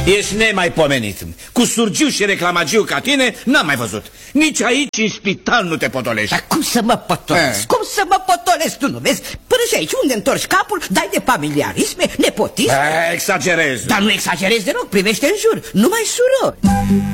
Ești nemaipomenit. Cu surgiu și reclamagiu ca tine n-am mai văzut. Nici aici în spital nu te potolești. Dar cum să mă potolesc? Cum să mă potolesc? Tu nu vezi? Până și aici unde întorci capul, dai de familiarisme, nepotisme. Exagerezi. Dar nu exagerezi deloc, privește în jur. Numai surori.